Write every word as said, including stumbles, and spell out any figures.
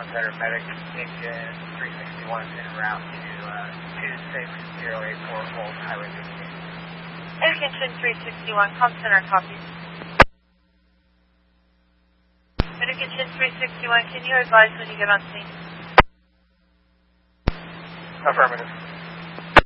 one Better Medic, engine three sixty-one en route to uh, two six zero eight four Old Highway fifteen. Engine three sixty-one, com center, copy. Engine three sixty-one, can you advise when you get on scene? Affirmative.